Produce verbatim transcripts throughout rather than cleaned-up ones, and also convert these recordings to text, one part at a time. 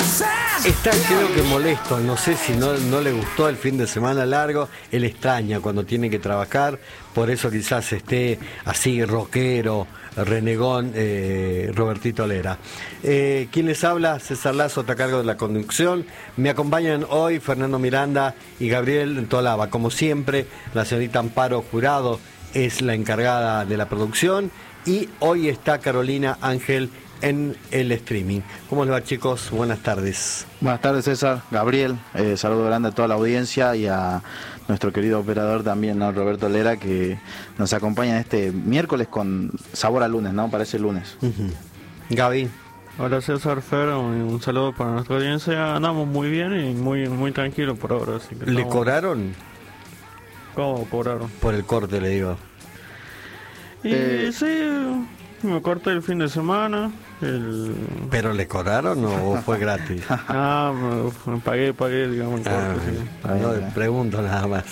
Está, creo que molesto, no sé si no, no le gustó el fin de semana largo, él extraña cuando tiene que trabajar, por eso quizás esté así rockero, renegón, eh, Robertito Lera. Eh, quien les habla, César Lazo, está a cargo de la conducción. Me acompañan hoy Fernando Miranda y Gabriel Tolaba. Como siempre, la señorita Amparo Jurado es la encargada de la producción y hoy está Carolina Ángel en el streaming. ¿Cómo les va, chicos? Buenas tardes. Buenas tardes, César, Gabriel, eh, saludo grande a toda la audiencia y a nuestro querido operador también, ¿no? Roberto Lera, que nos acompaña este miércoles con sabor a lunes, ¿no? Parece lunes. Uh-huh. Gaby. Hola, César, Fer, un saludo para nuestra audiencia. Andamos muy bien y muy muy tranquilos por ahora. Así que ¿Le estamos... cobraron? ¿Cómo cobraron? Por el corte, le digo. Y Eh... sí, me corté el fin de semana. El... ¿Pero le cobraron o fue gratis? Ah, me, me pagué, pagué, digamos. El ah, corte, sí. no, no, pregunto nada más.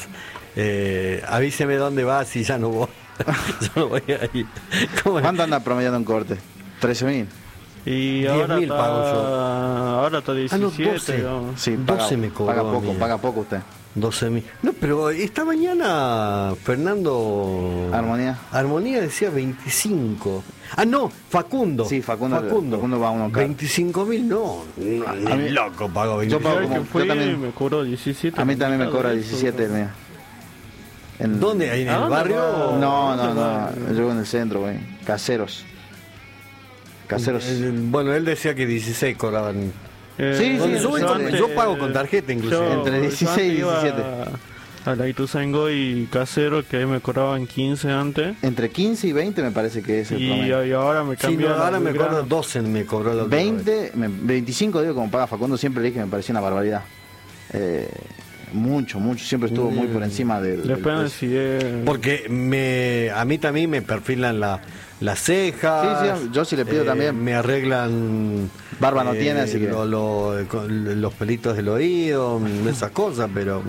Eh, avíseme dónde vas y ya no voy. Yo no voy a ir. ¿Cuánto anda promediando un corte? trece mil. Y ahora diez mil está, pago yo. ahora está diecisiete. Ah, no, doce. Digamos. Sí, paga, doce me cobró. paga poco, mía. paga poco usted. doce mil. No, pero esta mañana Fernando... Armonía. Armonía decía veinticinco. Ah, no, Facundo. Sí, Facundo, Facundo, Facundo va a uno acá. veinticinco mil, no. no A ni mí- loco pago Yo veinticinco. pago ¿Sabes como- que fui? yo también- Me cobró diecisiete. A mí también me cobra Eso, diecisiete, ¿no? mira. En... ¿Dónde? ¿Ahí en ¿A el dónde barrio? va? No, no, no, va? yo vivo en el centro, güey. Caseros. Caseros. Eh, Bueno, él decía que dieciséis cobraban. Eh, Sí, sí, Bueno, sí, yo, voy yo con- antes- yo pago con tarjeta inclusive. Yo- Entre yo dieciséis y antes iba diecisiete. A la Ituzaingó y Casero, que ahí me cobraban quince antes. Entre quince y veinte me parece que es el Y, promedio. y ahora me Sí, cambió. no, ahora me acuerdo, doce me cobró la otra vez. veinte, me- veinticinco digo, como paga Facundo, siempre le dije que me parecía una barbaridad. Eh, mucho, mucho, siempre estuvo muy por encima del, del Depende precio. si es. Porque me, a mí también me perfilan la, las cejas. Sí, sí, yo sí le pido también. Me arreglan. Barba no tiene, así que- lo- lo- con los pelitos del oído, esas cosas, pero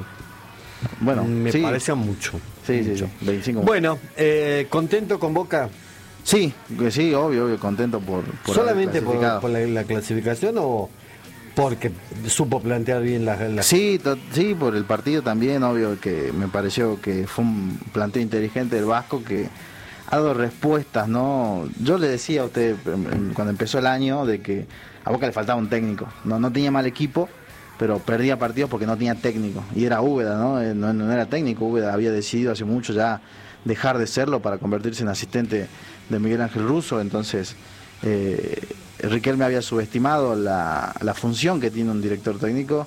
Bueno, me sí, parecen mucho. sí, sí, sí, veinticinco. Bueno, eh, ¿contento con Boca? Sí, que sí, obvio, obvio, contento por, por ¿Solamente haber por, clasificado. por la, la clasificación o porque supo plantear bien las... las- Sí, to- sí, por el partido también, obvio que me pareció que fue un planteo inteligente del Vasco que ha dado respuestas, ¿no? Yo le decía a usted em, em, cuando empezó el año de que a Boca le faltaba un técnico, no, no tenía mal equipo, pero perdía partidos porque no tenía técnico, y era Úbeda, ¿no? Eh, No, no era técnico, Úbeda había decidido hace mucho ya dejar de serlo para convertirse en asistente de Miguel Ángel Russo, entonces... Eh, Riquelme había subestimado la, la función que tiene un director técnico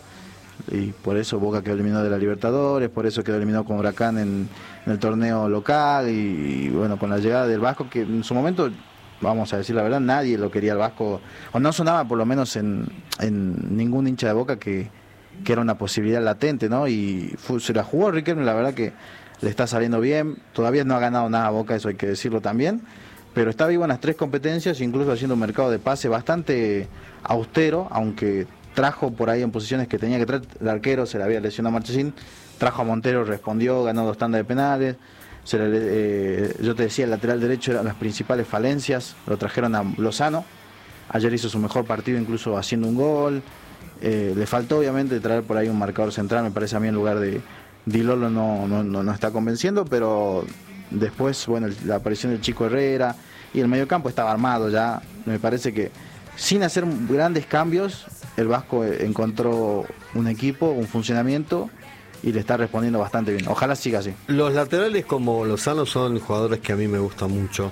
y por eso Boca quedó eliminado de la Libertadores, por eso quedó eliminado con Huracán en, en el torneo local y, y bueno, con la llegada del Vasco, que en su momento, vamos a decir la verdad, nadie lo quería al Vasco, o no sonaba por lo menos en, en ningún hincha de Boca que, que era una posibilidad latente, ¿no? Y fue, se la jugó Riquelme, la verdad que le está saliendo bien, todavía no ha ganado nada a Boca, eso hay que decirlo también, pero está vivo en las tres competencias, incluso haciendo un mercado de pase bastante austero, aunque trajo por ahí en posiciones que tenía que traer el arquero, se le había lesionado a Marchesín, trajo a Montero, respondió, ganó dos tandas de penales, se le, eh, yo te decía, el lateral derecho eran las principales falencias, lo trajeron a Lozano, ayer hizo su mejor partido incluso haciendo un gol, eh, le faltó obviamente traer por ahí un marcador central, me parece a mí en lugar de Di Lolo no, no, no, no está convenciendo, pero... Después, bueno, el- la aparición del Chico Herrera y el mediocampo estaba armado ya. Me parece que sin hacer grandes cambios, el Vasco eh, encontró un equipo, un funcionamiento y le está respondiendo bastante bien. Ojalá siga así. Los laterales como Lozano son jugadores que a mí me gustan mucho,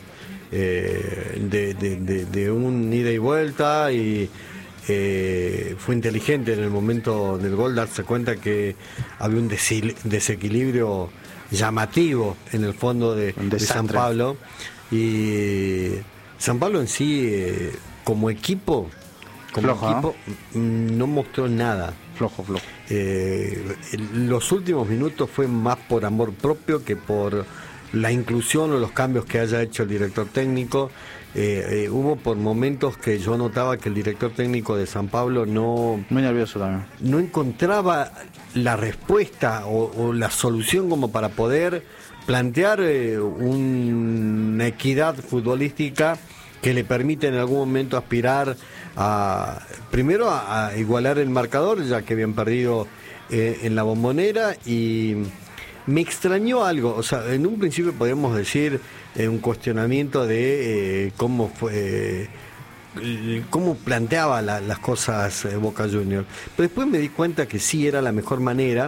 eh, de, de, de, de un ida y vuelta, y eh, fue inteligente en el momento del gol darse cuenta que había un desil- desequilibrio llamativo en el fondo de, Un de San desastre. Pablo, y San Pablo en sí, eh, como equipo, como Flojo, equipo mm, no mostró nada. Flojo, flojo. Eh, el- los últimos minutos fue más por amor propio que por la inclusión o los cambios que haya hecho el director técnico. Eh, eh, hubo por momentos que yo notaba que el director técnico de San Pablo no, Muy nervioso también. no encontraba la respuesta o, o la solución como para poder plantear eh, un- una equidad futbolística que le permite en algún momento aspirar a primero a, a igualar el marcador, ya que habían perdido eh, en la Bombonera, y me extrañó algo. O sea, en un principio podríamos decir eh, un cuestionamiento de eh, cómo fue, eh, cómo planteaba la, las cosas eh, Boca Juniors, pero después me di cuenta que sí era la mejor manera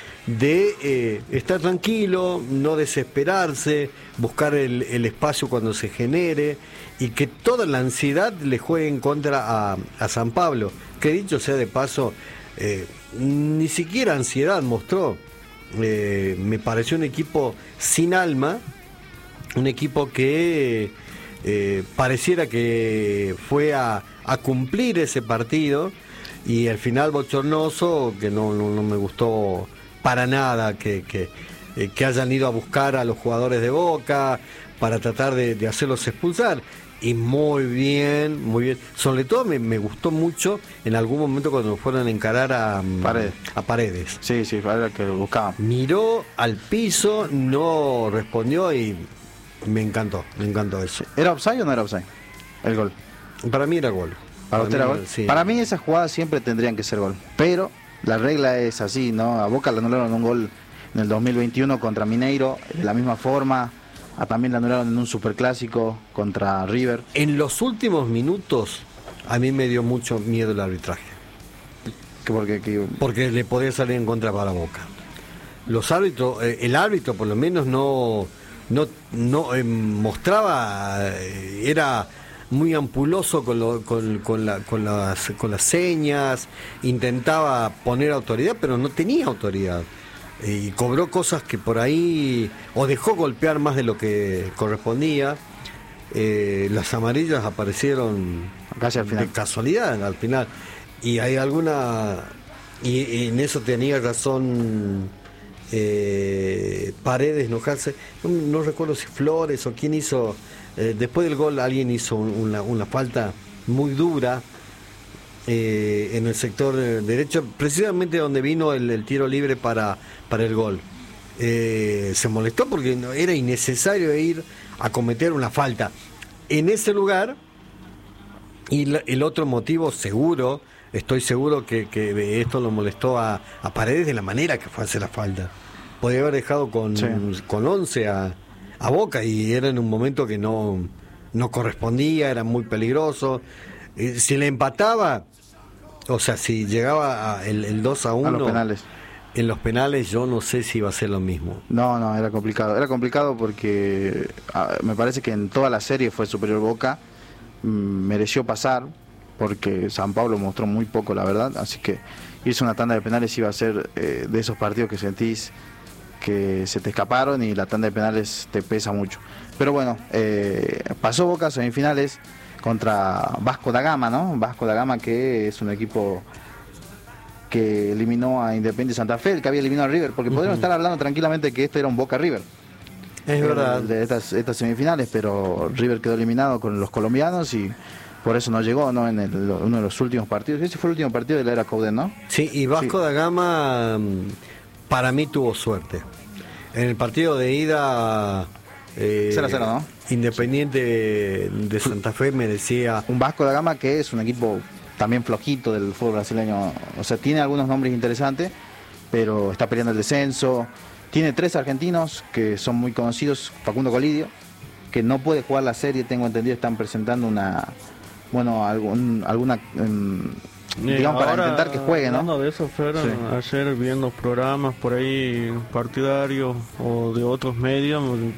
de eh, estar tranquilo, no desesperarse, buscar el, el espacio cuando se genere, y que toda la ansiedad le juegue en contra a, a San Pablo, que dicho sea de paso, eh, ni siquiera ansiedad mostró. Eh, me pareció un equipo sin alma, un equipo que eh, pareciera que fue a, a cumplir ese partido, y al final bochornoso, que no, no, no me gustó para nada que, que, eh, que hayan ido a buscar a los jugadores de Boca para tratar de, de hacerlos expulsar. Y muy bien, muy bien. Sobre todo me, me gustó mucho en algún momento cuando fueron a encarar a Paredes. a Paredes. Sí, sí, era el que lo buscaba. Miró al piso, no respondió y me encantó, me encantó eso. ¿Era offside o no era offside el gol? Para mí era gol. ¿Para usted mí era gol? Sí. Para mí esas jugadas siempre tendrían que ser gol. Pero la regla es así, ¿no? A Boca le anularon un gol en el dos mil veintiuno contra Mineiro, de la misma forma. A también le anularon en un superclásico contra River. En los últimos minutos a mí me dio mucho miedo el arbitraje. Que porque, que... Porque le podía salir en contra para Boca. Los árbitros, eh, el árbitro por lo menos no, no, no eh, mostraba, eh, era muy ampuloso con, lo, con, con, la, con, las, con las señas, intentaba poner autoridad, pero no tenía autoridad. Y cobró cosas que por ahí, o dejó golpear más de lo que correspondía. Eh, las amarillas aparecieron casi al final, de casualidad al final, y hay alguna, y, y en eso tenía razón eh, Paredes, enojarse. No, no recuerdo si Flores o quién hizo, eh, después del gol alguien hizo una, una falta muy dura Eh, en el sector derecho, precisamente donde vino el, el tiro libre para, para el gol. Eh, se molestó porque no, era innecesario ir a cometer una falta en ese lugar. Y la, el otro motivo seguro, estoy seguro que, que esto lo molestó a, a Paredes de la manera que fue a hacer la falta. Podría haber dejado con, sí. con once a, a Boca, y era en un momento que no, no correspondía, era muy peligroso. Eh, si le empataba, o sea, si llegaba a el, el dos a uno a los penales. En los penales, yo no sé si iba a ser lo mismo. No, no, era complicado. Era complicado porque a, me parece que en toda la serie fue superior Boca. Mm, mereció pasar porque San Pablo mostró muy poco, la verdad. Así que irse una tanda de penales iba a ser eh, de esos partidos que sentís que se te escaparon y la tanda de penales te pesa mucho. Pero bueno, eh, pasó Boca a semifinales contra Vasco da Gama, ¿no? Vasco da Gama, que es un equipo que eliminó a Independiente Santa Fe, el que había eliminado a River, porque uh-huh. podríamos estar hablando tranquilamente que este era un Boca River. Es eh, verdad. De estas, estas semifinales, pero River quedó eliminado con los colombianos y por eso no llegó, ¿no? En el, uno de los últimos partidos. Ese fue el último partido de la era Coudet, ¿no? Sí, y Vasco sí. da Gama para mí tuvo suerte. En el partido de ida... Eh, cero a cero, ¿no? Independiente de Santa Fe merecía... Un Vasco da Gama que es un equipo también flojito del fútbol brasileño. O sea, tiene algunos nombres interesantes, pero está peleando el descenso. Tiene tres argentinos que son muy conocidos. Facundo Colidio, que no puede jugar la serie, tengo entendido, están presentando una... Bueno, algún, alguna... Um, digamos, ahora, para intentar que juegue, ¿no? Hablando de eso, Fer, sí. ayer viendo programas por ahí partidarios o de otros medios,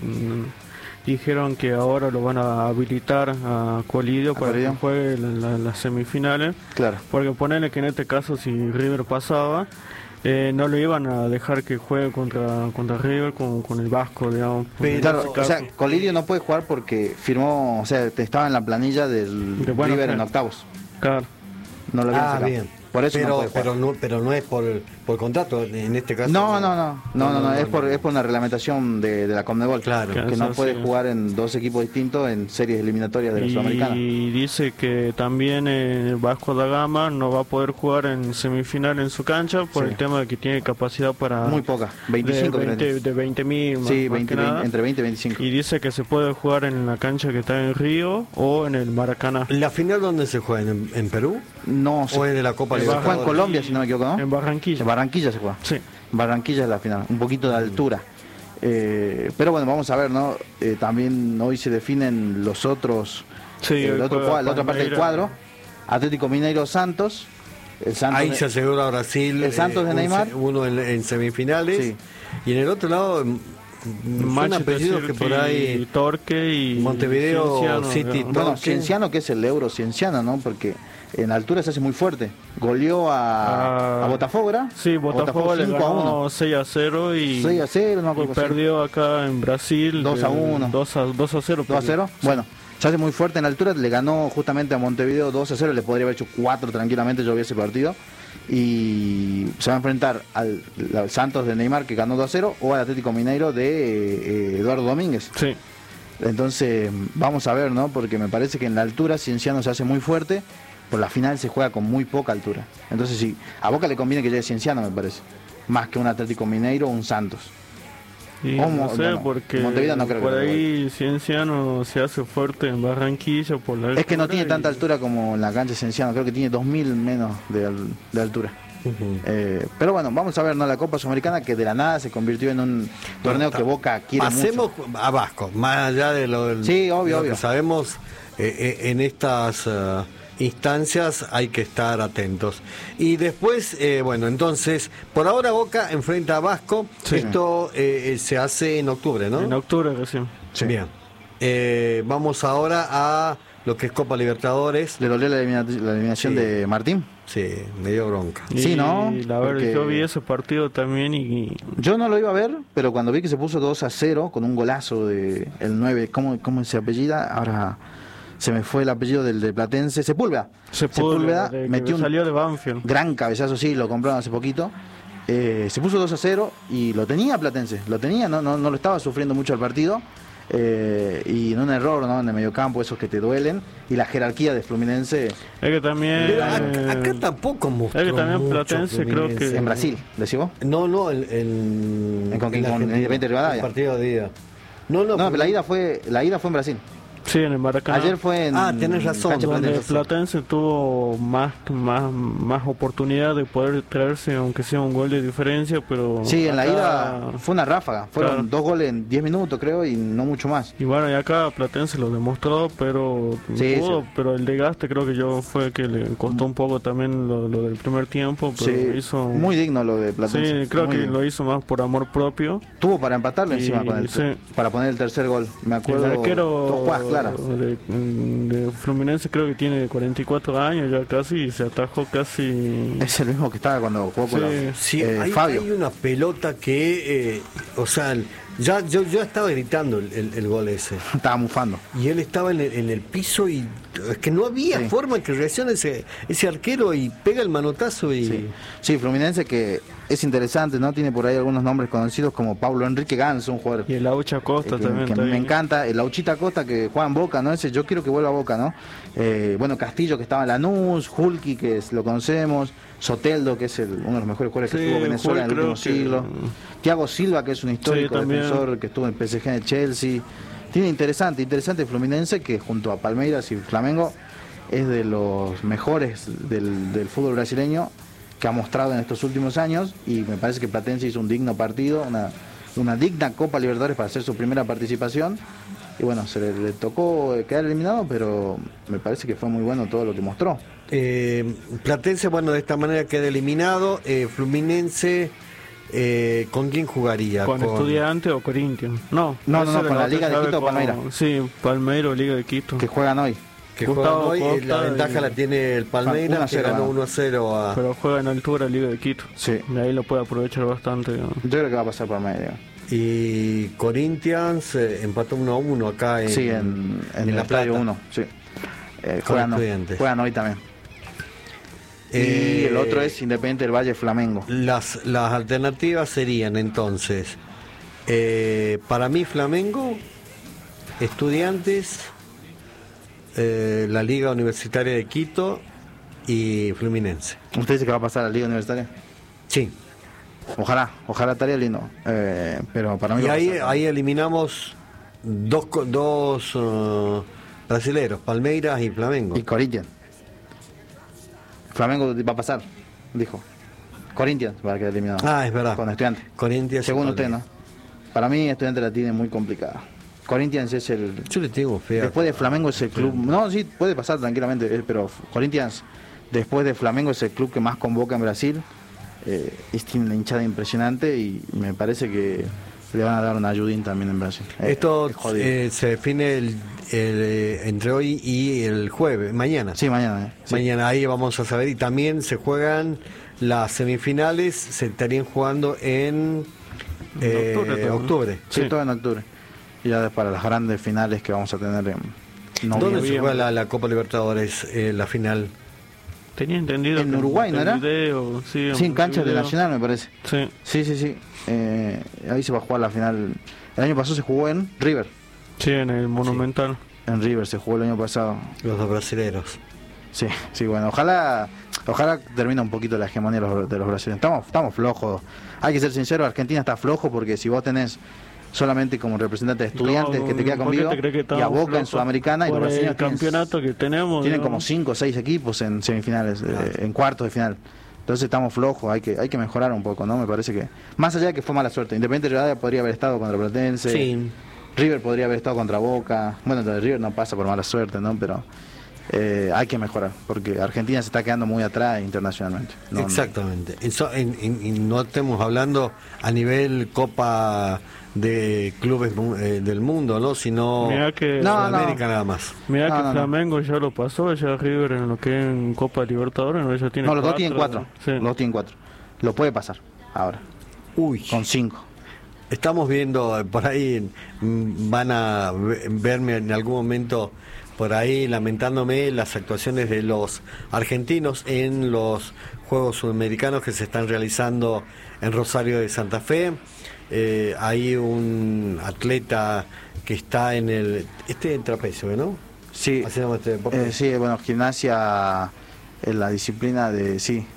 dijeron que ahora lo van a habilitar a Colidio para Colidio. que juegue las la, la semifinales. Claro. Porque ponerle que en este caso, si River pasaba, eh, no lo iban a dejar que juegue contra contra River con, con el Vasco, digamos. Pero, claro, o sea, Colidio no puede jugar porque firmó, o sea, estaba en la planilla del de River en octavos. Claro. No lo ah, bien. Por eso pero, no puede jugar. pero no pero no es por por contrato en este caso. No, no, no, no, no, no, es por es por una reglamentación de, de la Conmebol, claro, que Eso no puede sí. jugar en dos equipos distintos en series eliminatorias de la Sudamericana. Y dice que también el Vasco da Gama no va a poder jugar en semifinal en su cancha por Sí. el tema de que tiene capacidad para Muy poca, veinticinco de creo. veinte, de veinte mil más, Sí, más veinte, que nada. veinte, entre veinte y veinticinco. Y dice que se puede jugar en la cancha que está en Río o en el Maracaná. ¿La final dónde se juega? ¿En, en Perú? No, ¿O es de la Copa se juega en Libertadores? Colombia, si no me equivoco, ¿no? En Barranquilla. En Barranquilla se juega. Sí. Barranquilla es la final, un poquito de altura. Eh, pero bueno, vamos a ver, ¿no? Eh, también hoy se definen los otros, Sí, eh, hoy el otro juega cua- la otra parte del Palmeiras. cuadro. Atlético Mineiro Santos. El Santos Ahí de- se asegura Brasil. El Santos de un Neymar. se- Uno en, en semifinales. Sí. Y en el otro lado, mm, son Manchester apellidos que City, por ahí. Torque y Montevideo Cienciano, City, digamos. Bueno, Torque. Cienciano, que es el euro Cienciano, ¿no? Porque en altura se hace muy fuerte. Goleó a, Ah, a Botafogo, ¿verdad? Sí, Botafogo le cinco a uno. ganó seis a cero y, seis a cero, no me y acuerdo. perdió acá en Brasil dos a uno. dos a cero. dos a cero. Bueno, se hace muy fuerte en altura. Le ganó justamente a Montevideo dos a cero. Le podría haber hecho cuatro tranquilamente. Yo vi ese partido. Y se va a enfrentar al, al Santos de Neymar, que ganó dos a cero, o al Atlético Mineiro de eh, Eduardo Domínguez. Sí. Entonces, vamos a ver, ¿no? Porque me parece que en la altura Cienciano se hace muy fuerte. Por la final se juega con muy poca altura. Entonces, sí, a Boca le conviene que llegue Cienciano, me parece. Más que un Atlético Mineiro o un Santos. Y O no Mo- sé, bueno, porque Montevideo no creo que por lo ahí Cienciano se hace fuerte en Barranquilla por la Es que no altura tiene y- tanta altura como en la cancha de Cienciano. Creo que tiene dos mil menos de, al- de altura. Ujú. Eh, pero bueno, vamos a ver, ¿no? La Copa Sudamericana, que de la nada se convirtió en un torneo que Boca quiere Pasemos mucho. a Vasco, más allá de lo, del- Sí, obvio, lo obvio. que sabemos, eh, eh, en estas eh, instancias hay que estar atentos. Y después, eh, bueno, entonces, por ahora Boca enfrenta a Vasco. Sí. Esto eh, eh, se hace en octubre, ¿no? En octubre recién. Sí. Bien. Eh, vamos ahora a lo que es Copa Libertadores. Le dolió la, elimina- la eliminación Sí. de Martín. Sí, me dio bronca. Y Sí, ¿no? La verdad, Porque- yo vi ese partido también y Yo no lo iba a ver, pero cuando vi que se puso dos a cero con un golazo de el nueve, ¿cómo, cómo se apellida? Ahora se me fue el apellido del de Platense, Sepúlveda. Sepúlveda, de- que metió un salió de Banfield. gran cabezazo, sí, lo compraron hace poquito. Eh, se puso dos a cero y lo tenía Platense, lo tenía, no, no, no lo estaba sufriendo mucho el partido. Eh, y en un error, ¿no? En el mediocampo, esos que te duelen, y la jerarquía de Fluminense Es que también. Pero acá, eh, acá tampoco mostró es que también mucho Platense creo Fluminense. que- en Brasil, ¿decís vos? No, no, en, en, En con- en con Argentina. Independiente Rivadavia. El partido de ida. No, no, No, pero- pero la ida fue, la ida fue en Brasil. Sí, en el Maracaná. Ayer fue en Ah, tenés razón, cancha donde donde Platense. Platense tuvo más, más, más oportunidad de poder traerse, aunque sea un gol de diferencia, pero. Sí, en la acá- ida fue una ráfaga. Fueron Claro. dos goles en diez minutos, creo, y no mucho más. Y bueno, y acá Platense lo demostró, pero Sí, pudo, sí. pero el desgaste creo que yo fue que le costó un poco también lo, lo del primer tiempo, pero Sí, hizo. muy digno lo de Platense. Sí, creo muy que digno. lo hizo más por amor propio. Tuvo para empatarlo Y- encima con el, sí. para poner el tercer gol. Me acuerdo. El dos arquero jugadas claras. de, de Fluminense creo que tiene cuarenta y cuatro años ya casi y se atajó casi. Es el mismo que estaba cuando jugó con Sí. la- Sí, eh, hay, Fabio. hay una pelota que, eh, o sea, ya yo, yo estaba gritando el, el- el gol ese. Estaba mufando. Y él estaba en el, en el piso y es que no había Sí. forma que reaccione ese, ese arquero y pega el manotazo y... Sí. Sí, Fluminense que es interesante, ¿no? Tiene por ahí algunos nombres conocidos como Pablo Enrique Ganso, un jugador Y el Aucha Costa eh, que, también. que está me ahí. encanta, el Lauchita Costa que juega en Boca, ¿no? Ese yo quiero que vuelva a Boca, ¿no? Eh, bueno, Castillo que estaba en Lanús, Hulki que es- lo conocemos, Soteldo que es el, uno de los mejores jugadores que Sí, estuvo en Venezuela en el Hulk último creo que- siglo, Thiago Silva que es un histórico Sí, también. defensor que estuvo en P S G en el Chelsea. Tiene interesante, interesante Fluminense que junto a Palmeiras y Flamengo es de los mejores del, del fútbol brasileño que ha mostrado en estos últimos años y me parece que Platense hizo un digno partido, una, una digna Copa Libertadores para hacer su primera participación y bueno, se le, le tocó quedar eliminado, pero me parece que fue muy bueno todo lo que mostró. Eh, Platense, bueno, de esta manera queda eliminado. Eh, Fluminense, eh, ¿con quién jugaría? ¿Con Estudiante o Corinthians? No, No, no, esa no, era con la otra Liga de llave Quito o con- Palmeiras. Sí, Palmeiras, Liga de Quito. Que juegan hoy. Que Gustavo juegan hoy, eh, Costa la ventaja y- la tiene el Palmeiras, uno a que cero, ganó ¿no? uno a cero a... Pero juega en altura Liga de Quito. Sí. Y ahí lo puede aprovechar bastante. ¿no? Yo creo que va a pasar por medio. Y Corinthians eh, empató uno a uno acá en, Sí, en, en, en el La Estadio Plata. uno, sí. Eh, Con juegan, Estudiantes. juegan hoy también. y eh, el otro es Independiente del Valle Flamengo. Las, las alternativas serían entonces, eh, para mí Flamengo, Estudiantes, eh, la Liga Universitaria de Quito y Fluminense. ¿Usted dice que va a pasar a la Liga Universitaria? Sí. Ojalá, ojalá estaría lindo. Eh, pero para mí. Y ahí, ahí eliminamos dos, dos uh, brasileros, Palmeiras y Flamengo. Y Corinthians. Flamengo va a pasar, dijo. Corinthians va a quedar eliminado. Ah, es verdad. Con Estudiantes. Corinthians. Según usted, ¿no? Para mí, Estudiantes la tiene muy complicada. Corinthians es el. Yo le tengo fea. Después de Flamengo es el club. No, sí, puede pasar tranquilamente, pero Corinthians, después de Flamengo, es el club que más convoca en Brasil. Eh, tiene una hinchada impresionante y me parece que le van a dar un ayudín también en Brasil. Eh, Esto eh, se define el, el, entre hoy y el jueves, mañana. Sí, mañana. Eh. Mañana sí. Ahí vamos a saber. Y también se juegan las semifinales, se estarían jugando en eh, octubre. octubre. Sí, sí, todo en octubre. Y ya para las grandes finales que vamos a tener en noviembre. ¿Dónde se juega la, la Copa Libertadores, eh, la final? Tenía entendido. En Uruguay, ¿no era? Video, sí, sí, en cancha de Nacional, me parece. Sí. Sí, sí, sí. Eh, ahí se va a jugar la final. El año pasado se jugó en River. Sí, en el Monumental. Sí. En River se jugó el año pasado. Los dos brasileros. Sí, sí, bueno, ojalá ojalá termine un poquito la hegemonía de los, de los brasileños. Estamos, estamos flojos. Hay que ser sincero, Argentina está flojo porque si vos tenés solamente como representante de Estudiantes no, que te queda conmigo te y a Boca en Sudamericana y los brasileños el campeonato tienen, que tenemos tienen ¿no? como cinco o seis equipos en semifinales, claro. eh, en cuartos de final. Entonces estamos flojos, hay que hay que mejorar un poco, ¿no? Me parece que más allá de que fue mala suerte, Independiente de Rivadavia podría haber estado contra Platense, sí. River podría haber estado contra Boca. Bueno, entonces River no pasa por mala suerte, ¿no? Pero eh, hay que mejorar porque Argentina se está quedando muy atrás internacionalmente. No, Exactamente. No. Eso, en, en, en, no estemos hablando a nivel Copa de clubes eh, del mundo, ¿no? Sino que no, América no. nada más. Mira no, que no, Flamengo no. ya lo pasó, ya River en lo que es en Copa Libertadores, no, ya tiene no los cuatro, dos tienen cuatro, sí. los dos tienen cuatro. Lo puede pasar ahora. Uy. Con cinco. Estamos viendo por ahí, van a verme en algún momento por ahí lamentándome las actuaciones de los argentinos en los Juegos Sudamericanos que se están realizando en Rosario de Santa Fe. Eh, hay un atleta que está en el este en trapecio, ¿no? Sí, este eh, sí, bueno, gimnasia en la disciplina de sí.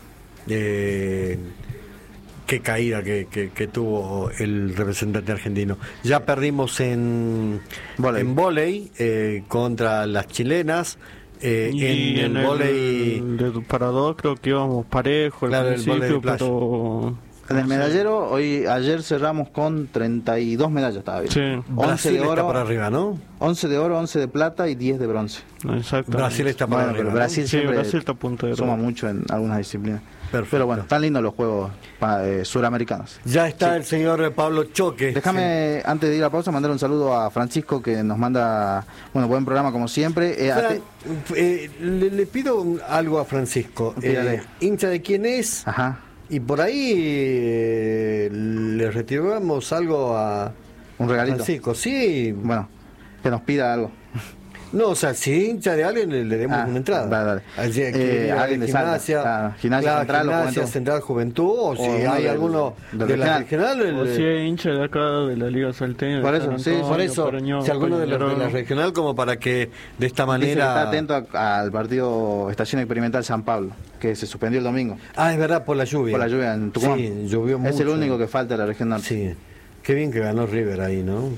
Eh, qué caída que, que, que tuvo el representante argentino. Ya perdimos en voley. en vóley eh, contra las chilenas. Eh, y en, en el vóley para dos creo que íbamos parejo al claro, principio, el pero en el medallero, hoy ayer cerramos con treinta y dos medallas, estaba bien. Sí. once de oro, está por arriba, ¿no? once de oro, once de plata y diez de bronce. Exacto. Brasil está por bueno, arriba. Pero Brasil ¿no? siempre sí, Brasil está puntero. Suma mucho en algunas disciplinas. Perfecto. Pero bueno, están lindos los juegos eh, suramericanos. Ya está sí. el señor Pablo Choque. Déjame, sí. antes de ir a pausa, mandar un saludo a Francisco que nos manda, bueno, buen programa como siempre. Eh, Fran, eh, le, le pido algo a Francisco. Eh, hincha de quién es. Ajá. Y por ahí eh, le retiramos algo a un regalito. Francisco, sí. Bueno, que nos pida algo. No, o sea, si hincha de alguien le, le demos ah, una entrada. Vale, vale. Allí, eh, alguien de gimnasia, ah, gimnasia claro, central, gimnasia central Juventud, o, o si hay del, alguno del de la regional. O el, si hay hincha de acá de la Liga Salteña. Por eso, sí, por eso. Pereñón, si alguno de la, de la regional, como para que de esta manera. Está atento a, al partido Estación Experimental San Pablo, que se suspendió el domingo. Ah, es verdad, por la lluvia. Por la lluvia en Tucumán. Sí, llovió mucho. Es el único que falta de la región norte. Sí. Qué bien que ganó River ahí, ¿no?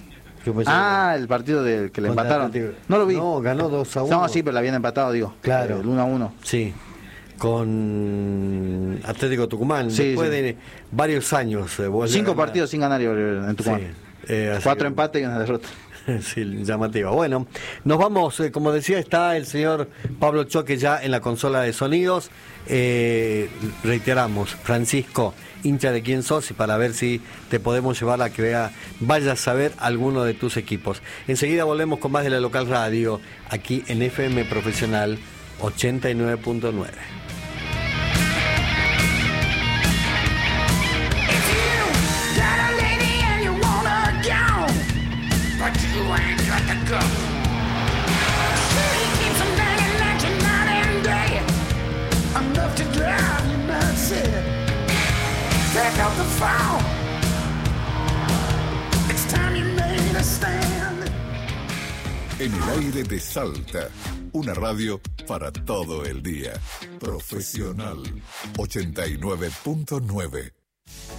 Ah, el partido del que le empataron. No lo vi. No, ganó dos a uno. No, sí, pero la habían empatado, digo. Claro. El uno a uno. Sí. Con Atlético Tucumán. Sí, después sí. de varios años. Eh, Cinco partidos sin ganar en Tucumán. Sí. Eh, Cuatro que... empates y una derrota. Sí, llamativa. Bueno, nos vamos, eh, como decía, está el señor Pablo Choque ya en la consola de sonidos. Eh, reiteramos, Francisco, hincha de quién sos y para ver si te podemos llevar a que vea, vayas a ver alguno de tus equipos. Enseguida volvemos con más de la local radio, aquí en F M Profesional ochenta y nueve punto nueve. I'm enough to drive you nuts. Take out the phone. It's time you made a stand. En el aire de Salta, una radio para todo el día. Profesional ochenta y nueve punto nueve.